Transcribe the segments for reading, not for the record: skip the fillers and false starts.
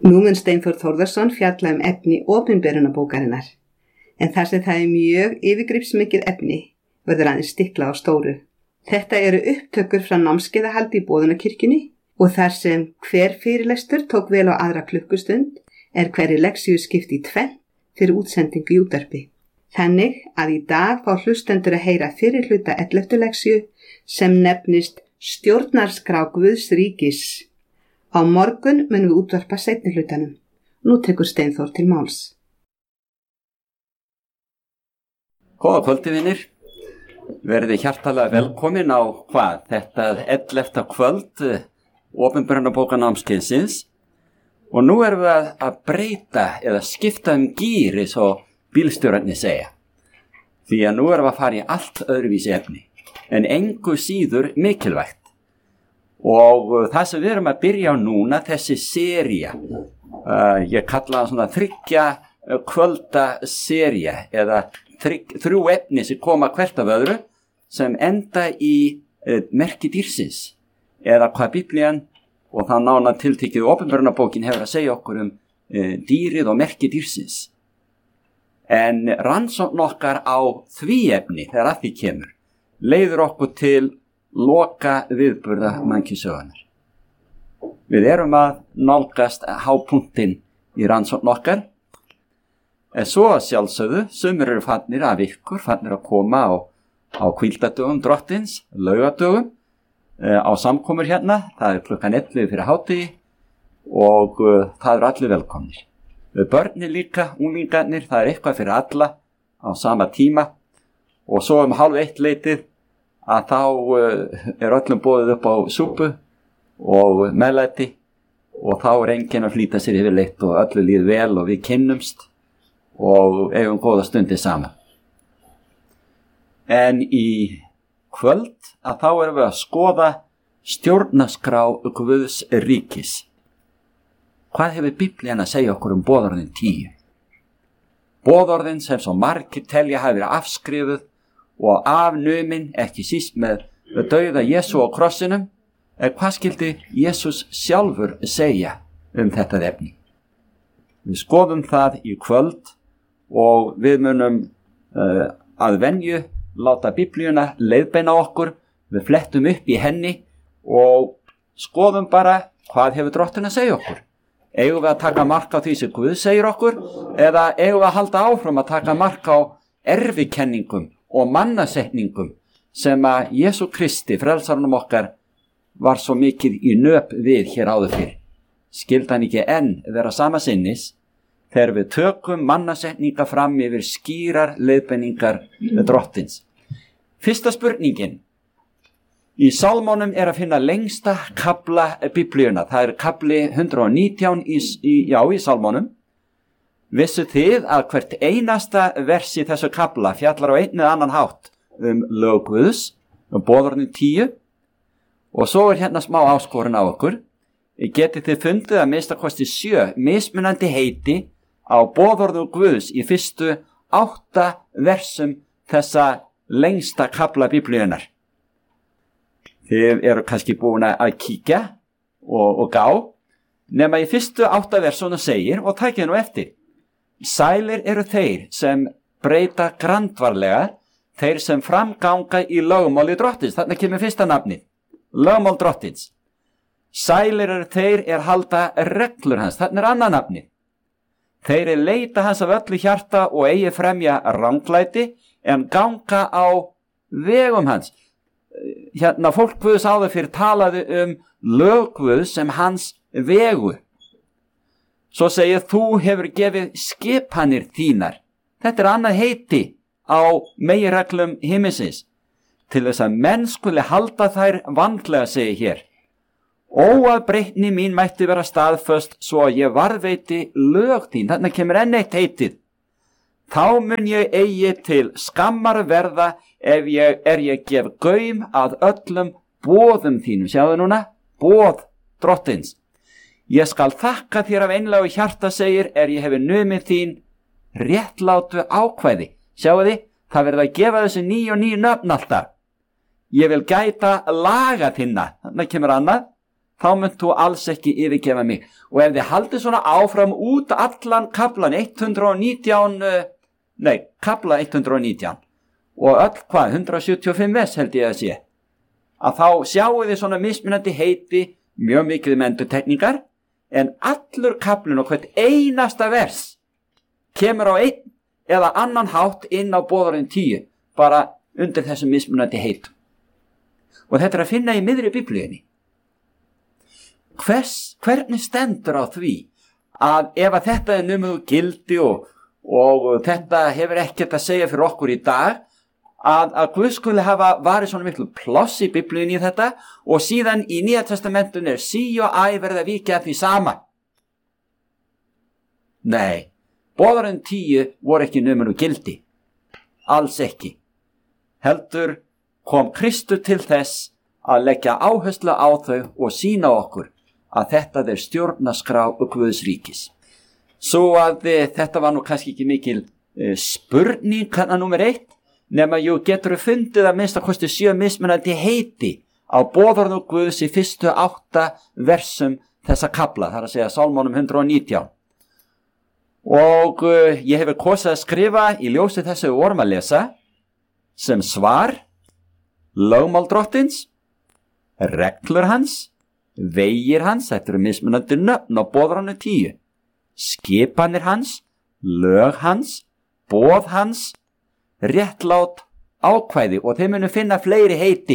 Nú mun Steinþór Þórðarson fjalla efni opinberunarbókarinnar, en þar sem það mjög yfirgripsmikið efni verður aðeins stiklað á stóru. Þetta eru upptökur frá námskeiðahaldi í Boðunarkirkjunni og þar sem hver fyrirlestur tók vel á aðra klukkustund hverri leksíu skipt í tvennt fyrir útsendingu í útvarpi. Þannig að í dag fá hlustendur að heyra fyrri hluta 11. leksíu sem nefnist Stjórnarskrá Guðs ríkis. Á morgun munum við útvarpa seinni hlutanum. Nú tekur Steinþór til máls. Góða kvöldi, vinir. Verði hjartalega velkomin á þetta 11. kvöld opinberunarbókanámskeiðsins. Og nú erum við að breyta eða skipta gír eins og bílstjórarnir segja. Því að nú erum við að fara í allt öðruvísi efni, en engu síður mikilvægt. Og það sem við erum að byrja á núna, þessi sería, ég kalla það svona 3 kvölda sería, eða 3 efni sem koma hvert af öðru, sem enda í merki dýrsins, eða hvað Biblían, og þá nánar tiltekið opinberunarbókin hefur að segja okkur dýrið og merki dýrsins. En rannsókn okkar á því efni, þegar að því kemur, leiðir okkur til loka viðburða mannkynssögunnar. Við erum að nálgast hápunktinn í rannsókn okkar, en svo að sjálfsögðu, sumir eru fannir af ykkur, fannir að koma á hvíldadögum drottins, laugadögum, á samkomur hérna, það er klukkan 11 fyrir hádegi og það eru allir velkomnir. Börnir líka, unglingarnir, það er eitthvað fyrir alla á sama tíma og svo 12:30 leitið að þá öllum boðið upp á súpu og meðlæti og þá enginn að flýta sér yfirleitt og öllu líð vel og við kynnumst og eigum góða stundir saman. En í kvöld að þá erum við að skoða stjórnarskrá Guðs ríkis. Hvað hefur Biblían að segja okkur boðorðin 10? Boðorðin sem svo margir telja hafi verið afskrifuð og afnumin, ekki síst með dauða Jesú á krossinum, hvað skildi Jesús sjálfur segja þetta efni? Við skoðum það í kvöld og við munum að venju láta Biblíuna leiðbeina okkur, við flettum upp í henni og skoðum bara hvað hefur drottinn að segja okkur. Eigum við að taka mark á því sem Guð segir okkur eða eigum við að halda áfram að taka mark á erfikenningum og mannasetningum sem að Jesú Kristi, frelsarnum okkar, var svo mikið í nöp við hér áður fyrr. Skyldi hann ekki enn vera sama sinnis þegar við tökum mannasetninga fram yfir skýrar leiðbeiningar drottins. Fyrsta spurningin. Í Sálmónum er að finna lengsta kafla Biblíuna. Það er kafli 119 í Sálmónum. Vissu þið að hvert einasta vers í þessu kafla fjallar á einn eða annan hátt lög Guðs, boðorðin 10 og svo er hérna smá áskorun á okkur. Getið þið fundið að minnstakosti 7 mismunandi heiti á boðorðu Guðs í fyrstu 8 versum þessa lengsta kafla Biblíunar. Þið eru kannski búin að kíkja og gá, nema í fyrstu 8 versuna segir, og takið nú eftir: Sælir eru þeir sem breyta grandvarlega, þeir sem framganga í lögmáli drottins. Þarna kemur fyrsta nafnið, lögmál drottins. Sælir eru þeir halda reglur hans. Þarna annað nafnið. Þeir leita hans af öllu hjarta og eigi fremja ranglæti en ganga á vegum hans. Hérna fólk Guðs áður fyrir talaði lög Guðs sem hans vegu. Svo segir þú hefur gefið skipanir þínar. Þetta annað heiti á meginreglum himinsins. Til þess að menn skuli halda þær vandlega, segir hér. Óafbreytni mín mætti vera staðföst svo að ég varðveiti lög þín. Þarna kemur enn eitt heitið. Þá mun ég eigi til skammar verða ef ég gef gaum að öllum boðum þínum. Sjáðu núna, boð drottins. Ég skal þakka þér af einlægu hjarta, segir, ég hefi numið þín réttlátu ákvæði. Sjáu þið, það verður að gefa þessu ný og ný nöfn alltaf. Ég vil gæta laga þinna. Þannig kemur annað. þá munt þú alls ekki yfirgefa mig. Og ef þið haldið svona áfram út allan kaflan 119, kafla 119 og öll 175 vers held ég að sé, að þá sjáu þið svona mismunandi heiti, mjög mikið endurtekningar, en allur kaflinn og hvert einasta vers kemur á einn eða annan hátt inn á boðorðin 10, bara undir þessum mismunandi heitum. Og þetta að finna í miðri Biblíunni. Hvernig stendur á því að ef að þetta numið úr gildi og þetta hefur ekkert að segja fyrir okkur í dag, að Guð skuli hafa varið svona miklu pláss í Biblíunni í þetta og síðan í Nýja testamentinu sí og æ verða vikið að því sama? Nei, boðorðin 10 voru ekki numið úr gildi. Alls ekki. Heldur kom Kristur til þess að leggja áherslu á þau og sýna okkur að þetta stjórnarskrá Guðs ríkis. Svo að þetta var nú kannski ekki mikil spurning kannar númer 1, nema getur fundið að minnsta kosti 7 mismunandi heiti á boðorðum Guðs í fyrstu 8 versum þessa kafla, þar að segja Sálmónum 119. Og ég hefur kosið að skrifa í ljósi þessu vorum að lesa sem svar, lögmál drottins, reglur hans, vegir hans, þetta mismunandi nöfn á boðorðinu 10, skipanir hans, lög hans, boð hans, réttlát ákvæði, og þeir munu finna fleiri heiti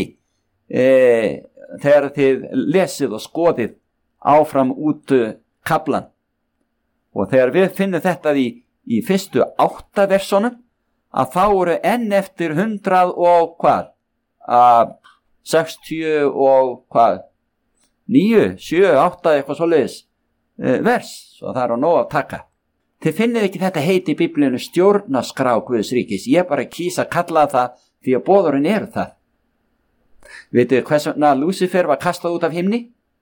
þegar þið lesið og skoðið áfram út kaflan. Og þegar við finnum þetta í fyrstu 8 versunum, að þá eru enn eftir 100 og hvað? 60 og hvað? 9, 7, 8 eitthvað svoleiðis vers, og það á nóg að taka. Þið finnið ekki þetta heiti í Biblíunni stjórnarskrá Guðs ríkis. Ég bara kýsa að kalla það því að boðorðin eru það. Vitið hvers vegna Lúsifer var kastað út af himni?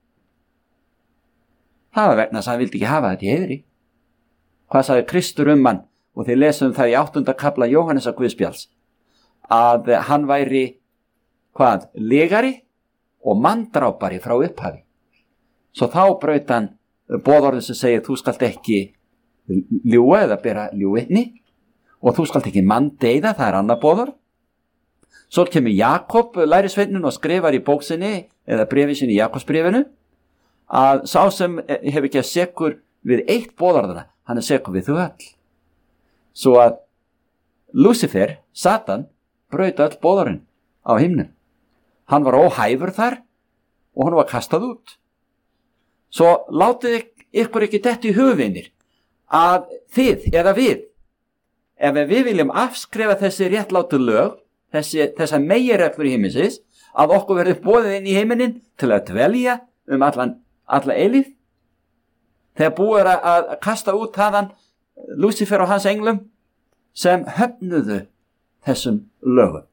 Það var vegna þess að hann vildi ekki hafa þetta í heiðri. Hvað sagði Kristur hann? Og þið lesum það í 8. kafla Jóhannesar Guðspjalls, að hann væri hvað? Legari og manndrápari frá upphafi. Svo þá braut hann boðorðið sem segir þú skalt ekki ljúga eða bera ljúgvitni, og þú skalt ekki manndeyða, það er annað boðorð. Svo kemur Jakob lærisveinninn og skrifar í bóksinni eða bréfi sinni í Jakobsbréfinu að sá sem hefur ekki að sekur við eitt boðorðana, hann er sekur við þau öll. Svo að Lúsifer, Satan, braut öll boðorðin á himnum. Hann var óhæfur þar og hann var kastað út. Svo látið ykkur ekki detta í hugvinir að þið eða við, ef við viljum afskrifa þessi réttlátu lög, þessa meginreglur í himminsins, að okkur verður boðið inn í heiminin til að dvelja alla eilífð, þegar búið að kasta út þaðan Lúsifer og hans englum sem höfnuðu þessum lögum.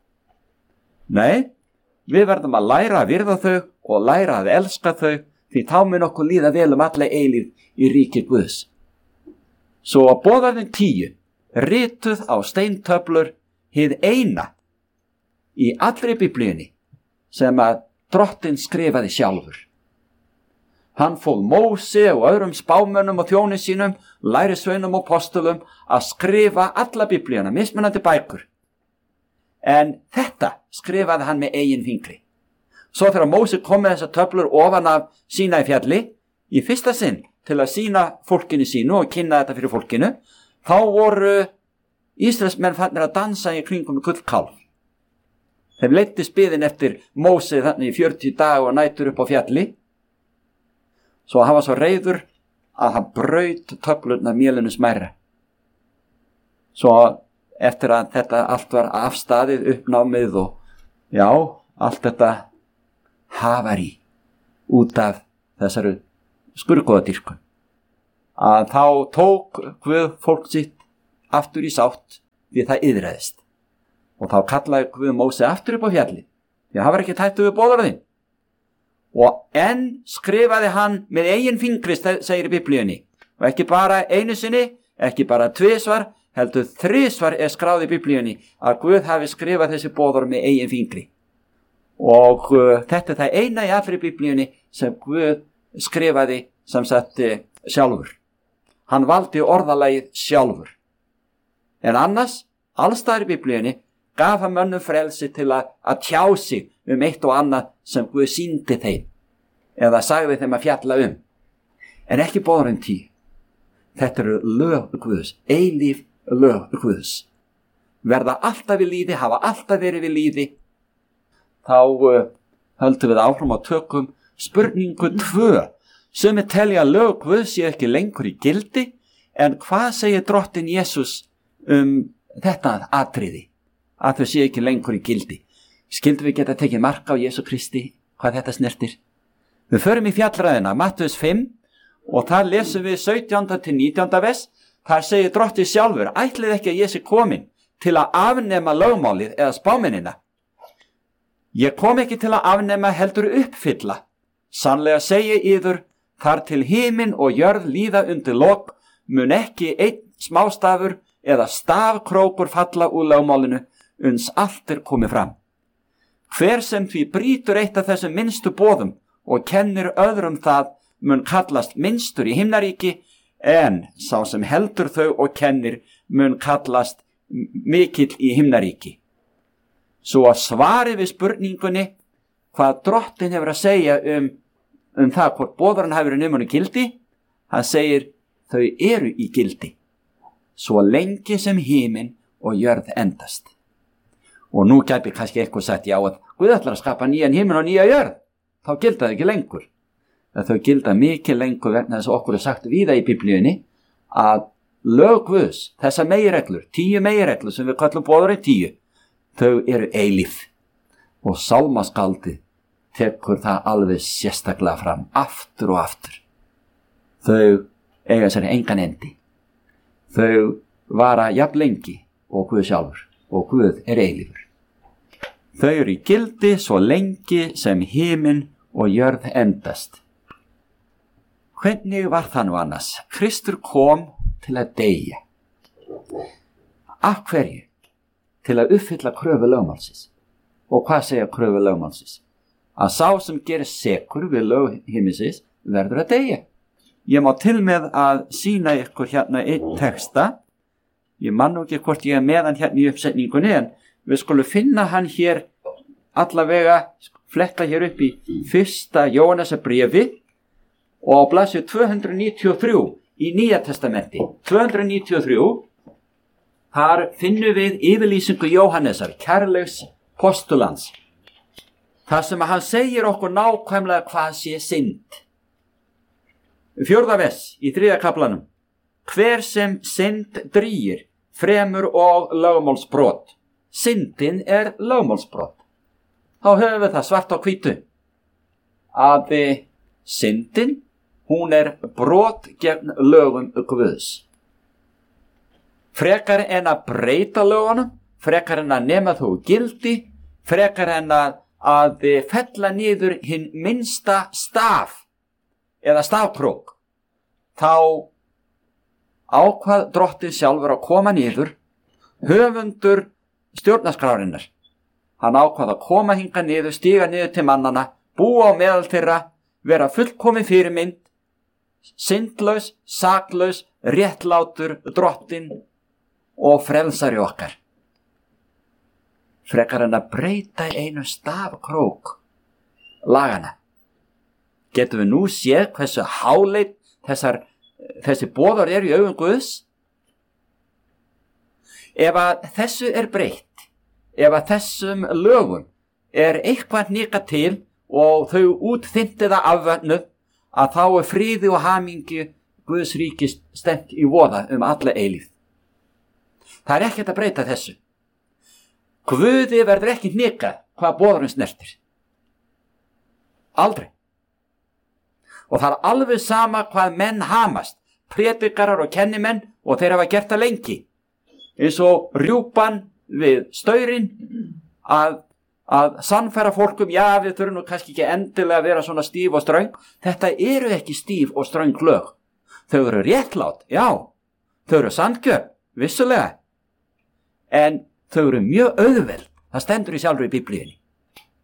Nei, við verðum að læra að virða þau og læra að elska þau, því þá mun okkur líða vel alla eilífð í ríki Guðs. Svo að boðorðin 10, rituð á steintöflur, hið eina í allri Biblíunni sem að Drottinn skrifaði sjálfur. Hann fól Móse og öðrum spámönnum og þjóni sínum, lærisveinum og postulum að skrifa alla Biblíuna, mismunandi bækur. En þetta skrifaði hann með eigin fingri. Svo þegar Móse kom með þessar töflur ofan af Sínaí fjalli í fyrsta sinn til að sýna fólkinu sínu og kynna þetta fyrir fólkinu, þá voru Ísraelsmenn fannir að dansa í kringum með gullkálf. Þeim leiddist biðin eftir Móse þannig í 40 daga og nætur upp á fjalli. Svo hann var svo reiður að hann braut töflurnar mélinu smærra. Svo eftir að þetta allt var afstaðið, uppnámið og já, allt þetta hafari út af þessari skurðgoðadýrkun, að þá tók Guð fólk sitt aftur í sátt því það iðraðist, og þá kallaði Guð Móse aftur upp á fjalli því hann var ekki tættu við boðorðin, og enn skrifaði hann með eigin fingri, segir í Biblíunni, og ekki bara einu sinni, ekki bara 2 svar, heldur 3 svar skráð í Biblíunni að Guð hafi skrifað þessi boðorð með eigin fingri. og þetta er það eina í allri Biblíunni sem Guð skrifaði sem sagt sjálfur. Hann valdi orðalagið sjálfur. En annars, allstaðar í Biblíunni, gaf hann mönnum frelsi til að tjá sig eitt og annað sem Guð sýndi þeim eða sagði þeim að fjalla En ekki Boðorðin 10. Þetta eru lög Guðs, eilíf lög Guðs. Verða alltaf við líði, hafa alltaf verið við líði. Þá höldum við áfram og tökum spurningu 2. Sumir telja að lög Guðs sé ekki lengur í gildi, en hvað segir drottinn Jesús þetta atriði? Að þau sé ekki lengur í gildi. Skildum við geta tekið mark á Jesú Kristi, hvað þetta snertir? Við förum í fjallræðina, Mattheus 5, og þar lesum við 17. til 19. vers. Þar segir drottinn sjálfur, ætlið ekki að ég sé komin til að afnema lögmálið eða spámennina. Ég kom ekki til að afnema heldur uppfylla. Sannlega segi yður, þar til himin og jörð líða undir lok, mun ekki einn smástafur eða stafkrókur falla úr lögmálinu, uns allt komið fram. Hver sem því brýtur eitt af þessum minnstu boðum og kennir öðrum það, mun kallast minnstur í himnaríki, en sá sem heldur þau og kennir mun kallast mikill í himnaríki. Svo að svari við spurningunni hvað drottinn hefur að segja það hvort boðarinn hefur verið gildi, hann segir þau eru í gildi, svo lengi sem himin og jörð endast. Og nú gæti kannski eitthvað sagt, já, að Guð ætlar að skapa nýjan himin og nýja jörð, þá gilda það ekki lengur. En þau gilda mikið lengur vegna þess að okkur er sagt víða í Biblíunni að lög Guðs, þessar meginreglur, 10 meginreglur sem við kallum Boðorðin 10, þau eru eilíf. Og sálmaskaldið tekur það alveg sérstaklega fram, aftur og aftur. Þau eiga sér engan endi. Þau vara jafn lengi og Guð sjálfur, og Guð er eilífur. Þau eru í gildi svo lengi sem himin og jörð endast. Hvernig var það nú annars? Kristur kom til að deyja. Af hverju? Til að uppfylla kröfu lögmálsins. Og hvað segja kröfu lögmálsins? Að sá sem gerir sekur við lög himinsins verður að deyja. Ég má til með að sýna ykkur hérna einn texta. Ég man nú ekki hvort ég er með hann hérna í uppsetningunni, en við skulum finna hann hér allavega, fletta hér upp í 1. Jóhannesarbréfi og á blaðsíðu 293 í Nýja testamenti. 293, þar finnum við yfirlýsingu Jóhannesar, kærleiks postulans. Þar sem að hann segir okkur nákvæmlega hvað sé synd. 4. vers í 3. kaflanum. Hver sem synd drýgir, fremur og lögmálsbrot. Syndin er lögmálsbrot. Þá höfum við það svart á hvítu. Að syndin, hún er brot gegn lögum Guðs. Frekar en að breyta lögunum, frekar en að nema þó gildi, frekar en að fella niður hinn minnsta staf eða stafkrók, þá ákvað drottinn sjálfur að koma niður, höfundur stjórnarskrárinnar. Hann ákvað að koma hingað niður, stíga niður til mannana, búa á meðal þeirra, vera fullkomin fyrirmynd, syndlaus, saklaus, réttlátur drottinn og frelsari okkar. Frekar en að breyta einu stafkrók lagana. Getum við nú séð hversu háleit þessi boðar eru í augum Guðs? Ef að þessu er breytt, ef að þessum lögum er eitthvað hnika til og þau útþynnti það afvönnuð, að þá er fríði og hamingju Guðs ríki stefnt í voða alla eilífð. Það er ekkert að breyta þessu. Guði verður ekki hnikað hvað boðurinn snertir. Aldrei. Og það er alveg sama hvað menn hamast, predikarar og kennimenn, og þeir hafa gert það lengi. Eins og rjúpan við staurinn að sannfæra fólkum, já, við þurfum nú kannski ekki endilega að vera svona stíf og ströng. Þetta eru ekki stíf og ströng lög. Þau eru réttlát, já. Þau eru sanngjöf, vissulega. En þau eru mjög auðveld. Það stendur í sjálfur í Biblíunni.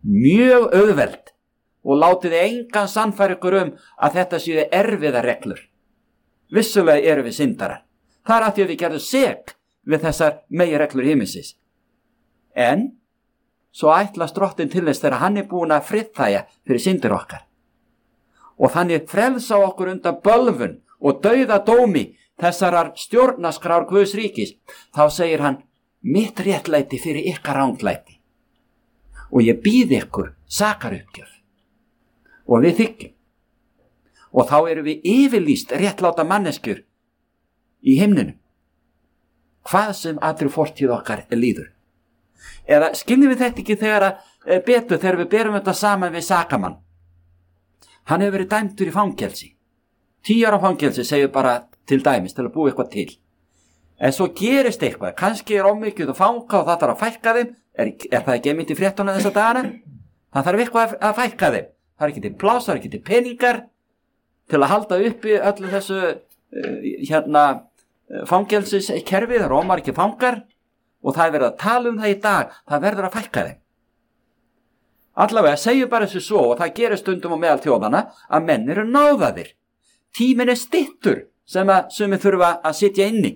mjög auðveld og látið engan sannfæra ykkur að þetta séu erfiðar reglur. Vissulega eru við syndarar. Það af því að við gerðum sek við þessar meginreglur himinsins. En svo ætlast Drottinn til þess þegar hann búinn að friðþægja fyrir syndir okkar. Og þannig frelsa okkur undan bölvun og dauða dómi þessarar stjórnarskrár Guðs ríkis. Þá segir hann, mitt réttlæti fyrir ykkar ranglæti. Og ég býð ykkur sakaruppgjöf. Og við þykjum. Og þá erum við yfirlýst réttláta manneskjur í himninum. Hvað sem allri fortíð okkar líður. Eða skiljum við þetta ekki þegar við berum þetta saman við sakamann. Hann hefur verið dæmdur í fangelsi. 10 ára fangelsi segir bara til dæmis til að búa eitthvað til. En svo gerist eitthvað, kannski ómikið og fanga og það þarf að fækka þeim. Er það ekki einmitt í fréttunum þessa dagana? Það þarf eitthvað að fækka þeim. Það er ekki til pláss, það er ekki til peningar til að halda uppi öllu þessu fangelsiskerfi. Það rómar ekki fangar og það er verið að tala það í dag. Það verður að fækka þeim. Allavega segjum bara þessu svo, og það gerir stundum á meðal þjóðana, að menn eru náðaðir. Tíminn er styttur sem við þurfa að sitja inni.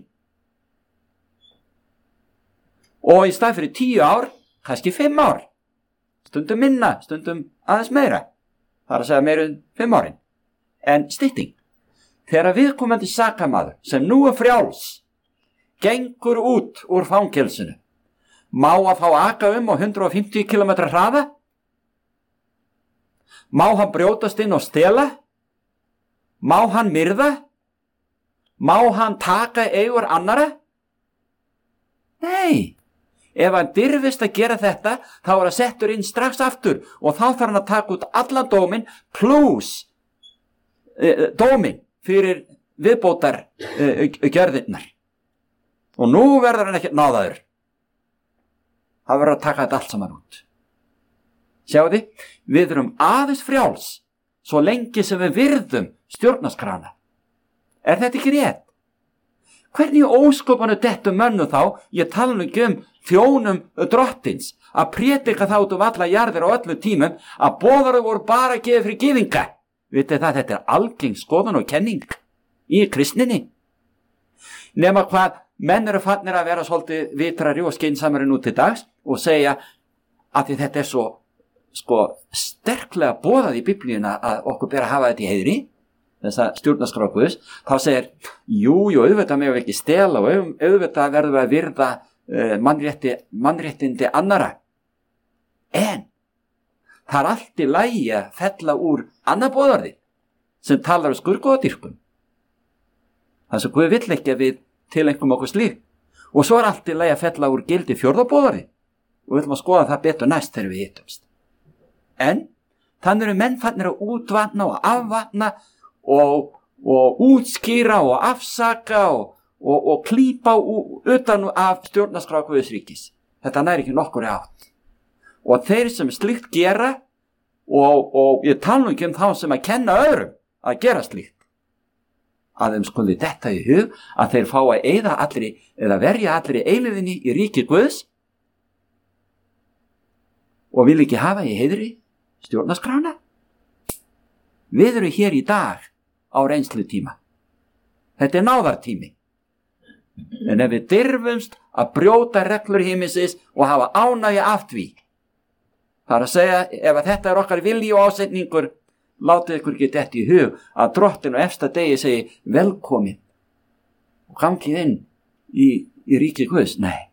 Og í stað fyrir 10 ár, kannski 5 ár. Stundum minna, stundum aðeins meira. Það er að segja meira en 5 árin. En stytting. Þegar viðkomandi sakamaður sem nú er frjáls, gengur út úr fangelsinu, má að fá aka á 150 km hraða? Má hann brjótast inn og stela? Má hann myrða? Má hann taka eigur annara? Nei. Ef hann dirfist að gera þetta, þá er hann settur inn strax aftur og þá þarf hann að taka út allan dóminn plus dóminn fyrir viðbótar gjörðirnar. Og nú verður hann ekki náðaður. Það verður að taka þetta allt saman út. Sjáu þið, við erum aðeins frjáls svo lengi sem við virðum stjórnarskrána. Er þetta ekki rétt? Hvernig óskopanu dettu mönnu þá, ég tala nú ekki þjónum drottins, að prédika þá út alla jarðir á öllu tímum, að boðaru voru bara gefið fyrir gyðinga. Vitið það, þetta er algeng skoðun og kenning í kristninni. Nema hvað, menn eru fannir að vera svolítið vitrari og skynsamari nú til dags og segja að því þetta er svo sterklega boðað í Biblíuna að okkur ber að hafa þetta í heiðri, þessa stjórnarskrá Guðs, þá segir, jú, auðvitað megum við ekki stela og auðvitað verðum við að virða mannréttindi annara. En það er allt í lagi að fella úr annað boðorði sem talar skurðgoðadýrkun. Það sem Guð vill ekki að við tileinkum okkur slíkt. Og svo er allt í lagi að fella úr gildi 4. boðorði og við ætlum að skoða það betur næst þegar við hittumst. En þannig eru menn fannir að útvatna og afvatna og útskýra og afsaka og klípa utan af stjórnarskrá Guðs ríkis. Þetta næri ekki nokkur átt. Og þeir sem slíkt gera, og ég tala ekki þá sem að kenna öðrum að gera slíkt, að þeim skuli detta í hug að þeir fá að eyða allri eða verja allri eilíðinni í ríki Guðs og vil ekki hafa í heiðri stjórnarskrána. Við erum hér í dag á reynslutíma. Þetta er náðartími. En ef við dirfumst að brjóta reglur himinsins og hafa ánægju af því, það er að segja, ef að þetta er okkar vilji og ásetningur, látið ykkur ekki detta í hug að Drottinn á efsta degi segi velkomin og gangið inn í ríki Guðs. Nei.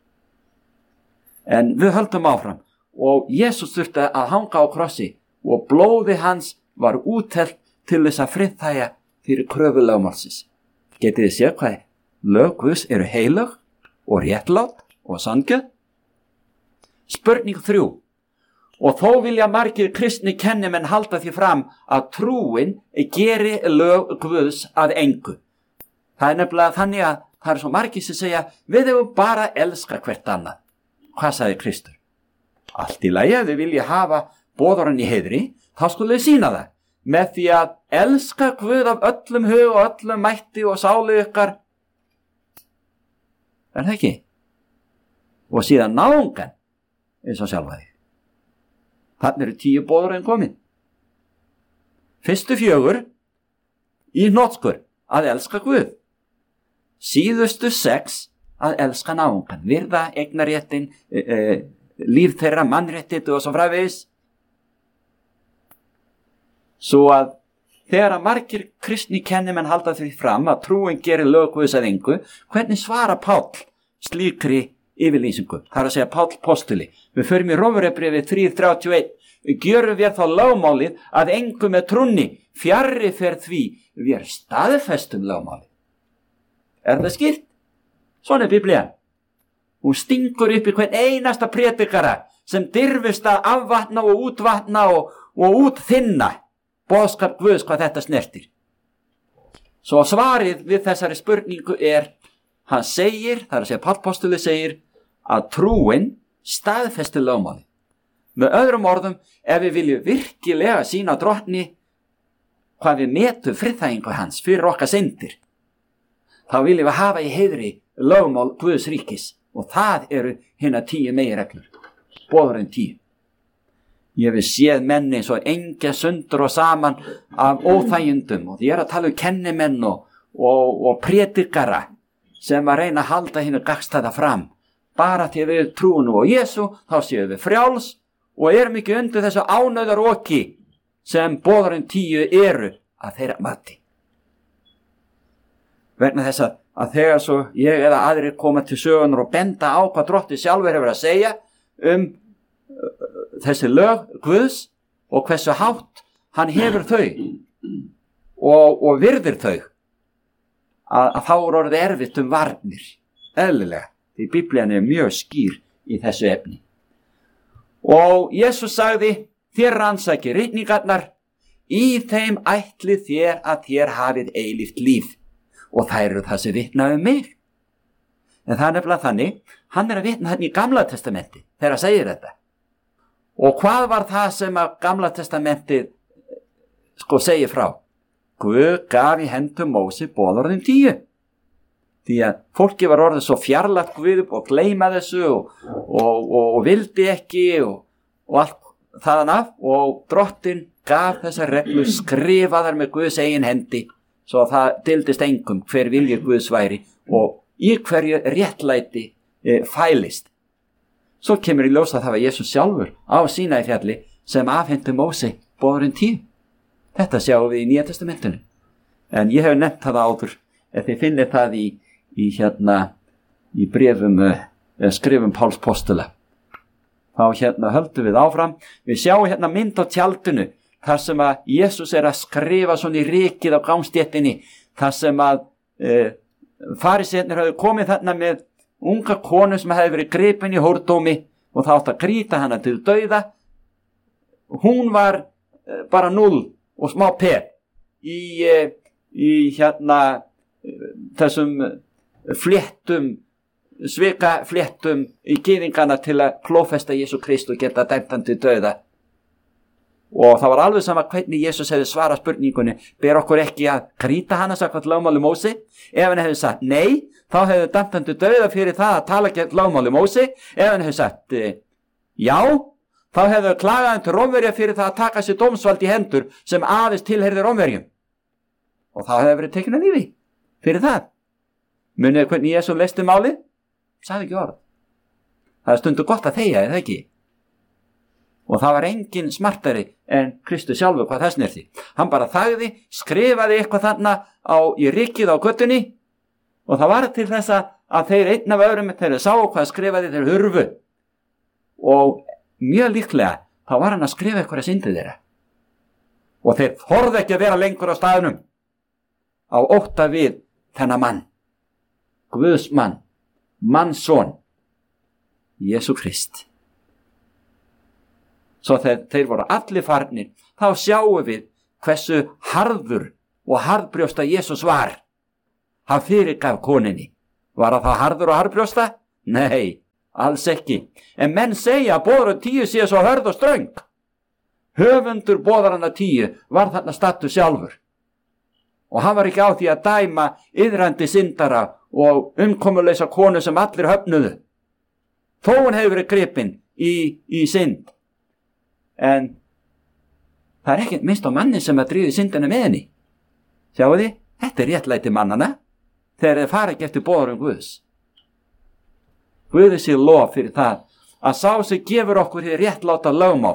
En við höldum áfram og Jesús þurfti að hanga á krossi og blóði hans var úthellt til þess að friðþægja fyrir kröfu lögmálsins. Getið þið séð hvað lög Guðs eru heilög og réttlát og sanngjörn? Spurning 3. Og þó vilja margir kristni kennimenn halda því fram að trúin geri lög Guðs að engu. Það er nefnilega þannig að það er svo margir sem segja við hefum bara elska hvert annað. Hvað sagði Kristur? Allt í lagi ef þið vilja hafa boðorðin í heiðri, þá skulle þið sýna það með því að elska Guð af öllum hug og öllum mætti og sálu ykkar. Er það ekki? Og síðan náungan eins og sjálfa þig. Þannig eru 10 boðorðin komin. Fyrstu 4 í hnotskur að elska Guð. Síðustu 6 að elska náungan, virða eignarréttin, líf þeirra, mannréttindi og svo framvegis. Svo að þegar að margir kristni kennimenn halda því fram að trúin gerir lög Guðs að engu, hvernig svara Páll slíkri yfirlýsingu? Það er að segja Páll postuli. Við förum í Rómverjabréfið 3:31. Gjörum við þá lögmálið að engu með trúnni, fjarri fer því við staðfestum lögmálið. Er það skýrt? Svona er Biblían. Hún stingur upp í hvern einasta prédikara sem dirfist að afvatna og útvatna og útþynna boðskap Guðs hvað þetta snertir. Svo svarið við þessari spurningu hann segir, það er að segja Páll postuli segir, að trúin staðfesti lögmálið. Með öðrum orðum, ef við viljum virkilega sýna drottni hvað við metum friðþægingu hans fyrir okkar syndir, þá viljum við hafa í heiðri lögmál Guðs ríkis og það eru hina 10 meginreglur. Boðorðin 10. Ég hef séð menni svo engja sundur og saman af óþægindum og ég að tala kennimenn og prédikara sem að reyna að halda hinu gagnstæða fram. Bara því við trúum nú á Jesú, þá séum við frjáls og erum ekki undir þessu ánauðaroki sem boðorðin 10 eru að þeirra mati. Vegna þess að þegar svo ég eða aðrir koma til sögunar og benda á hvað Drottinn sjálfur hefur að segja þessi lög Guðs og hversu hátt hann hefur þau og virðir þau, að þá orðið erfitt varnir, eðlilega, því Biblían er mjög skýr í þessu efni. Og Jesús sagði, þér rannsakið ritningarnar, í þeim ætlið þér að þér hafið eilíft líf og þær eru það sem vitna mig. En það er nefnilega þannig, hann er að vitna hann í Gamla testamenti þegar hann segir þetta. Og hvað var það sem að Gamla testamentið segir frá? Guð gaf í hendur Móse boðorðin 10. Því að fólki var orðið svo fjarlægt Guð og gleyma þessu og vildi ekki og allt þaðan af, og Drottinn gaf þessar reglur skrifaðar með Guðs eigin hendi svo að það dildist engum hver viljur Guðs væri og í hverju réttlæti fælist. Svo kemur í ljós að það var Jesús sjálfur á Sínaífjalli sem afhenti Móse boðorðin 10. Þetta sjáum við í Nýja testamentinu. En ég hef nefnt það áður, ef þið finnir það í bréfum, skrifum Páls postula. Þá höldum við áfram. Við sjáum mynd á tjaldinu, þar sem að Jesús er að skrifa svona í rykið á gangstéttinni, þar sem að fariseinir hafði komið þarna með unga konu sem hefði verið gripin í hórdómi og það átt að grýta hana til dauða. Hún var bara 0 og smá per í þessum fléttum, svika fléttum í gyðingana til að klófesta Jesú Krist og geta dæmt hann til dauða. Og það var alveg sama hvernig Jesús hefði svarað spurningunni, ber okkur ekki að grýta hana samkvæmt lögmáli Móse? Ef hann hefði sagt nei, þá hefði dæmt hann til dauða fyrir það að tala gegn lögmáli Móse. Ef hann hefði sagt já, þá hefði klagað hann til Rómverja fyrir það að taka sér dómsvald í hendur sem aðeins tilheyrði Rómverjum. Og þá hefði verið tekin að lífi fyrir það. Munið hvernig Jesús leysti málið? Sagði ekki orð. Það er stundu gott að þegja, eða ekki? Og það var engin smartari en Kristus sjálfur hvað það snerti. Hann bara þagði, skrifaði eitthvað þarna í rykið á göttunni og það var til þess að þeir einn af öðrum þegar þeir sáu hvað skrifaði þeir hurfu. Og mjög líklega þá var hann að skrifa eitthvað syndið þeirra. Og þeir þorðu ekki að vera lengur á staðnum á ótta við þennan mann. Guðs mann, mannsson, Jesú Krist. Svo þeir voru allir farnir, þá sjáum við hversu harður og harðbrjósta Jesús var. Hann fyrirgaf koninni. Var það harður og harðbrjósta? Nei, alls ekki. En menn segja að boðorðin 10 sé svo hörð og ströng. Höfundur boðorðanna 10 var þarna stattur sjálfur. Og hann var ekki á því að dæma iðrandi syndara og umkomuleysa konu sem allir höfnuðu. Þó hann hefur verið gripinn í synd. en það er ekki minnst á manni sem að drífi syndina með henni. Sjáu þið, þetta er réttlæti mannana þegar þeir fara ekki eftir boðorðum Guðs. Guði sé lof fyrir það að sá sem gefur okkur hér réttláta lögmál,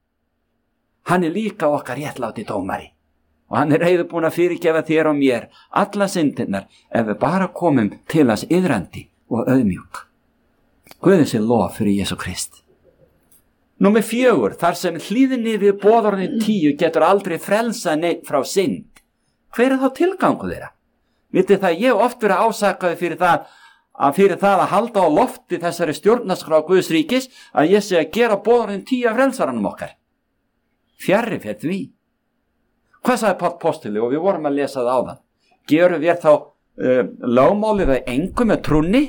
hann er líka okkar réttláti dómari og hann er reiðubúinn að fyrirgefa þér og mér alla syndirnar ef við bara komum til hans iðrandi og auðmjúk. Guði sé lof fyrir Jesú Krist. Númer 4, þar sem hlýðni við boðorðin 10 getur aldrei frelsa neitt frá synd. Hver er þá tilgangu þeirra? Vitið það, ég oft verið ásakaði fyrir það að halda á lofti þessari stjórnarskrá Guðs ríkis að ég sé að gera boðorðin 10 af frelsaranum okkar. Fjarri fer því. Hvað sagði Páll postuli og við vorum að lesa það áðan? Gerum við þá lögmálið að engu með trúnni?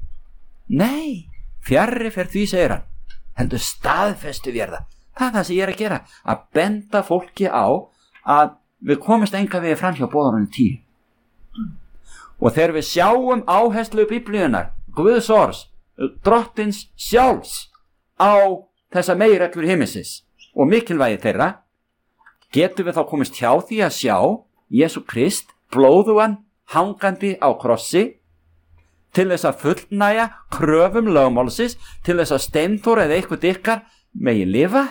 Nei, fjarri fer því, segir hann. Heldur staðfestu við það. Það er það sem ég er að gera, að benda fólki á að við komumst enga við fram hjá boðorðin 10. Og þegar við sjáum áherslu Biblíunnar, Guðs orðs, drottins sjálfs á þessa meginreglur himinsins og mikilvægi þeirra, getum við þá komist hjá því að sjá Jesú Krist blóðugan hangandi á krossi til þess að fullnæja kröfum lögmálsins, til þess að Steinþór eða eitthvað ykkar megi lifa.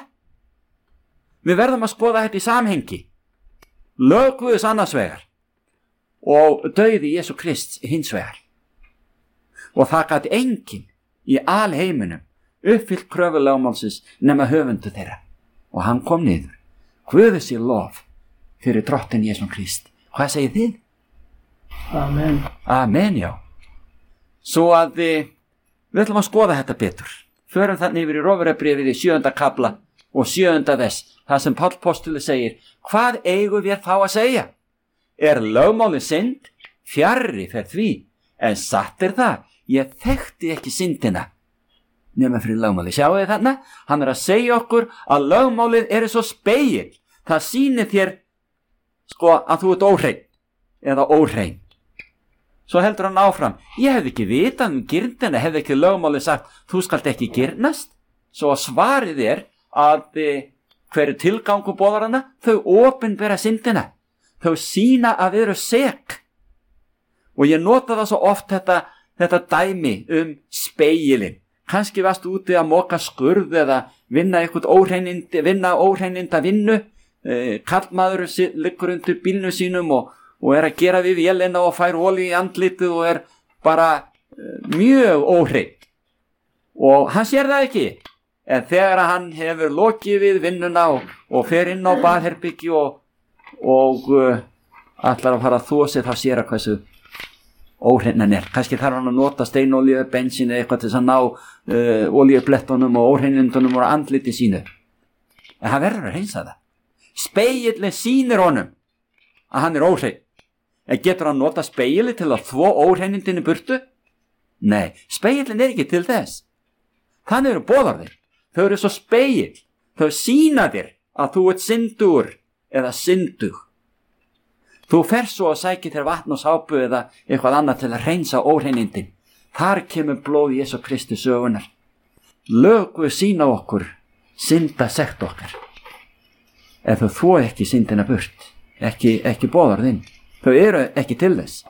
Við verðum að skoða þetta í samhengi. Lög Guðs annars vegar og dauði Jesú Krist hins vegar. Og það gat enginn í alheiminum uppfyllt kröfu lögmálsins nema höfundu þeirra. Og hann kom niður. Guði sé lof fyrir drottin Jesú Krist. Hvað segir þið? Amen. Amen, já. Svo að við ætlum að skoða þetta betur. Förum þannig yfir í Rómverjabréfið í 7. kafla og 7. vers. Það sem Páll postuli segir, hvað eigum við þá að segja? Er lögmálið synd? Fjarri fer því. En satt er það, ég þekkti ekki syndina nema fyrir lögmálið. Sjáu þið þarna? Hann er að segja okkur að lögmálið er svo spegill. Það sýnir þér að þú ert óhrein eða óhrein. Svo heldur hann áfram. Ég hefði ekki vitað girndina, hefði ekki lögmálið sagt, þú skalt ekki girnast. Svo að svarið er að hverju tilgangu boðarana? Þau opinbera syndina. Þau sýna að við erum sek. Og ég nota það svo oft þetta dæmi spegilinn. Kannski varstu úti að moka skurð eða vinna óhreininda vinnu. Karlmaður liggur undir bílnum sínum og er að gera við vélina og fær olíu í andlitið og er bara mjög óhreinn. Og hann sér það ekki. En þegar hann hefur lokið við vinnuna og fer inn á baðherbyggi og ætlar að fara að þvo sig, þá sér að hversu óhreinan er. Kannski þarf hann að nota steinolíu, bensín eða eitthvað til þess að ná olíublettunum og óhreinindunum og andliti sínu. En hann verður að hreinsa það. Spegillinn sýnir honum að hann er óhrein. En getur hann nota spegilli til að þvo óhreinindinu burtu? Nei, spegillinn er ekki til þess. Þannig eru boðorðir. Þau eru svo spegill. Þau sýna þér að þú ert syndur eða syndug. Þú fer svo að sækja þér vatn og sápu eða eitthvað annað til að hreinsa óhreinindin. Þar kemur blóð Jesú Kristi sögunar. Lög Guð sýna okkur synda sekt okkar. Ef þau þvo ekki syndina burt, ekki boðorðin, þau eru ekki til þess.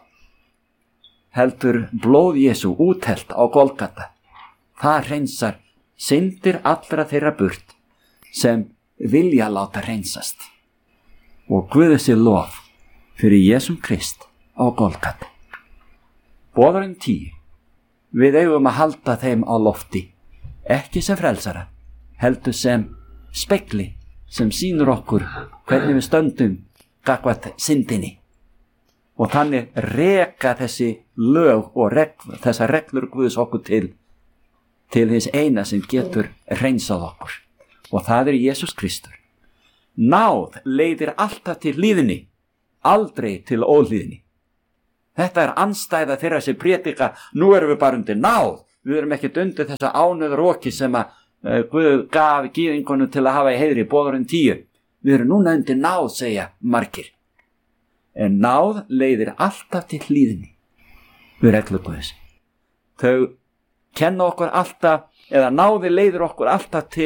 Heldur blóð Jesú úthelt á Golgata. Það hreinsar syndir allra þeirra burt sem vilja láta hreinsast. Og Guði sé lof fyrir Jesú Krist á Golgata. Boðorðin 10. Við eigum að halda þeim á lofti, ekki sem frelsara, heldur sem spegli sem sýnir okkur hvernig við stöndum gagnvart syndinni. Og þannig reka þessi lög og þessar reglur Guðs okkur til þess eina sem getur hreinsað okkur. Og það er Jesús Kristur. Náð leiðir alltaf til hlýðni, aldrei til óhlýðni. Þetta er andstæða þeirra sem prédika, nú erum við bara undir náð. Við erum ekkert undir þessa ánauðaroki sem að Guð gaf gyðingunum til að hafa í heiðri boðorðin 10. Við erum núna undir náð, segja margir. En náð leiðir alltaf til hlýðni. Við reglum Guðs. Þau kenna okkur alltaf, eða náði leiðir okkur alltaf til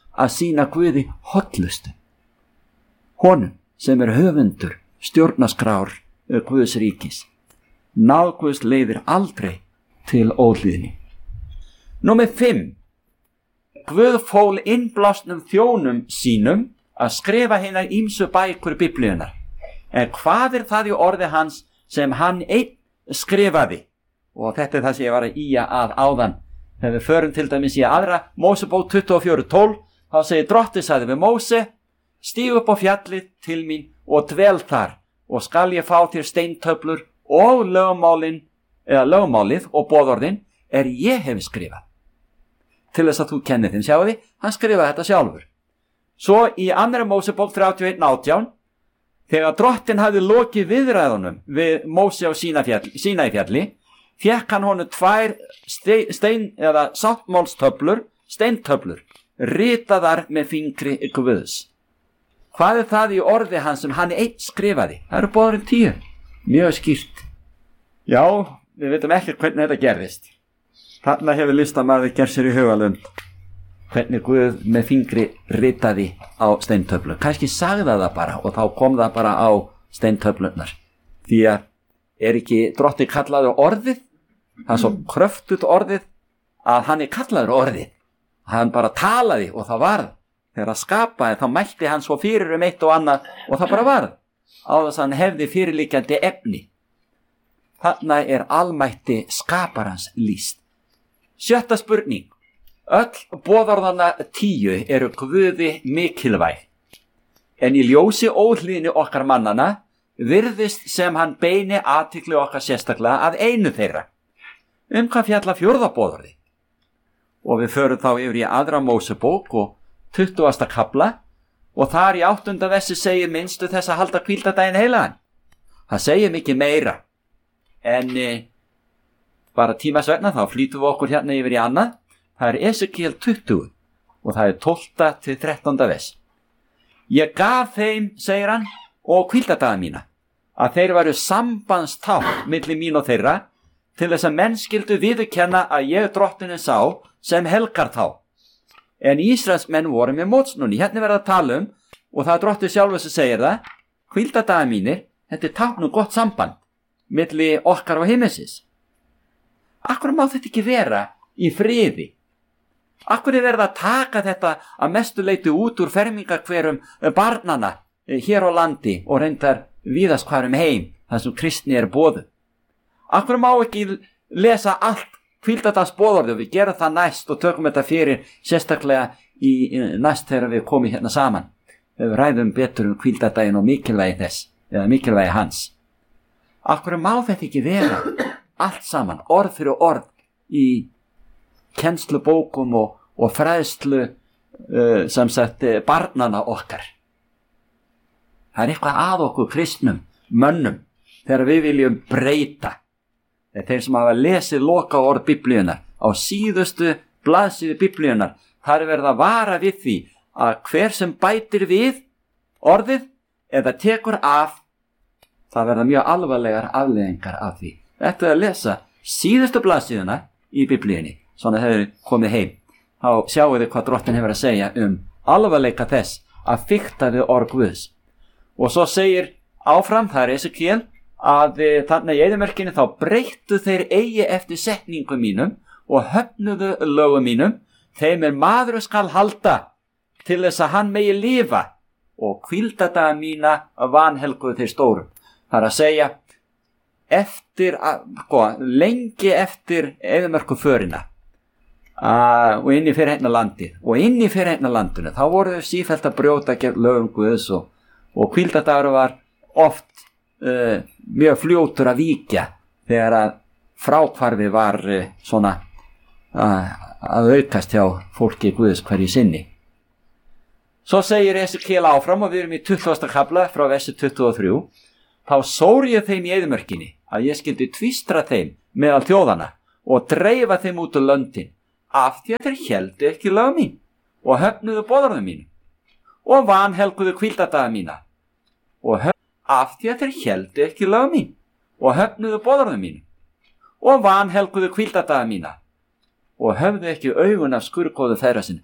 að sýna Guði hollustu. Honum sem höfundur stjórnarskrár Guðs ríkis. Náð Guðs leiðir aldrei til óhlýðni. Númer 5. Guð fól innblásnum þjónum sínum að skrifa hinar ýmsu bækur Biblíunnar. En hvað það í orði hans sem hann einn skrifaði? Og þetta það sem ég var að ýja að áðan. Þegar við förum til dæmis í aðra Mósebók 24:12, þá segir Drottinn sagði við Móse: stíg upp á fjallið til mín og dvel þar, og skal ég fá þér steintöflur og lögmálið og boðorðin ég hef skrifað. Til þess að þú kennir þeim, sjáu því, hann skrifaði þetta sjálfur. Svo í 2. Mósebók 31:18, þegar Drottinn hafði lokið viðræðunum við Móse á Sínæfjalli, fékk hann honum 2 steintöflur, ritaðar með fingri Guðs. Hvað það í orði hans sem hann einn skrifaði? Það boðorðin 10. Mjög skýrt. Já, við veitum ekki hvernig þetta gerðist. Þarna hefur listamaður gert sér í hugalund hvernig Guð með fingri ritaði á steintöflur. Kannski sagði það bara og þá kom það bara á steintöflunar. Því að ekki Drottinn kallaður orðið? Það svo kröftut orðið að hann kallaður orðið. Hann bara talaði og það varð. Þegar hann skapaði þá mælti hann svo fyrir eitt og annað og það bara varð. Á þess að hann hefði fyrirliggjandi efni. Þarna almætti skaparans lýst. 7. spurning. Öll boðorðanna 10 Guði mikilvæg. En í ljósi óhlýðni okkar mannana virðist sem hann beini athygli okkar sérstaklega að einu þeirra. Hvað fjalla 4. boðorði? Og við förum þá yfir í 2. Mósebók og 20. kafla og þar í 8. versi segir minnstu þess að halda hvíldardaginn heilagan. Það segir mikið meira. En bara tímas vegna þá flýtum við okkur hérna yfir í annað. Það Esekiel 20 og það 12. til 13. vers. Ég gaf þeim, segir hann, og hvíldardaga mína, að þeir væru sambandstákn milli mín og þeirra, til þess að menn skyldu viðurkenna að ég Drottinn sá sem helgar þá. En Ísraels menn voru með mótsnúni. Hérna verða að tala og það Drottinn sjálfur sem segir það, hvíldardaga mínir, þetta tákn gott samband milli okkar og himnesins. Akkur má þetta ekki vera í friði? Akkur verið að taka þetta að mestu leyti út úr fermingarkverum barnana hér á landi og reyndar víðast hvar heim þar sem kristni boðuð? Akkur má ekki lesa allt hvíldardagsboðorðið? Við gerum það næst og tökum þetta fyrir sérstaklega í næst þegar við komum hérna saman. Við ræðum betur hvíldardaginn og mikilvægi þess, eða mikilvægi hans. Akkur má þetta ekki vera allt saman, orð fyrir orð í kennslubókum og fræðslu sem sagt barnana okkar. Það eitthvað að okkur kristnum mönnum þegar við viljum breyta. Þeir sem hafa lesið loka orð Biblíunnar á síðustu blaðsíðu Biblíunnar, það verið að vara við því að hver sem bætir við orðið eða tekur af, það verða mjög alvarlegar afleiðingar af því. Þetta að lesa síðustu blaðsíðuna í Biblíunni, svona þegar þið komið heim, þá sjáu þið hvað Drottinn hefur að segja alvarleika þess að fikta við orð Guðs. Og svo segir áfram, það Esekiel, að þarna í eyðimörkinni þá breyttu þeir eigi eftir setningum mínum og höfnuðu lögum mínum, þeim maður skal halda til þess að hann megi lifa og hvíldardaga mína vanhelguðu þeir stórum. Það að segja, lengi eftir eyðimörkuförina og inn í fyrirheitna landið og inn í fyrirheitna landinu þá voru þau sífellt að brjóta gegn lögum Guðs og hvíldardagur var oft mjög fljótur að víkja þegar að fráhvarfi var svona að aukast hjá fólki Guðs hverju sinni. Svo segir Esekiel áfram og við erum í 20. kafla frá versi 23. Þá sór ég þeim í eyðimörkinni að ég skyldi tvístra þeim meðal þjóðana og dreifa þeim út úr löndin af því að þeir héldu ekki lög mín og höfnuðu boðorðum mínu og vanhelguðu hvíldardaga mína og af því að þeir héldu ekki lög mín og höfnuðu boðorðum mínu og vanhelguðu hvíldardaga mína og höfðu ekki augun af skurðgóðu þeirra sinni.